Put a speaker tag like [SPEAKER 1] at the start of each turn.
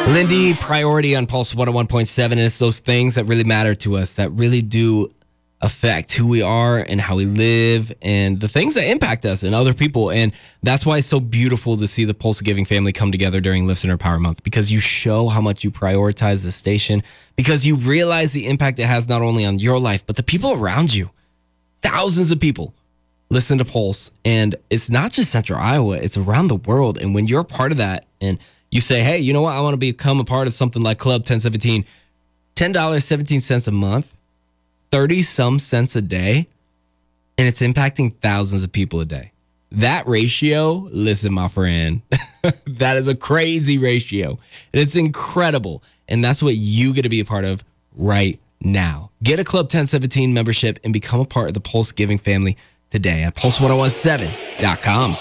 [SPEAKER 1] Lindy, priority on Pulse 101.7, and it's those things that really matter to us, that really do affect who we are and how we live and the things that impact us and other people. And that's why it's so beautiful to see the Pulse Giving family come together during Listener Power Month, because you show how much you prioritize the station, because you realize the impact it has not only on your life, but the people around you. Thousands of people listen to Pulse, and it's not just Central Iowa, it's around the world. And when you're a part of that and you say, hey, you know what? I want to become a part of something like Club 1017, $10.17 a month, 30-some cents a day, and it's impacting thousands of people a day. That ratio, listen, my friend, that is a crazy ratio. And it's incredible. And that's what you get to be a part of right now. Get a Club 1017 membership and become a part of the Pulse Giving family today at Pulse1017.com.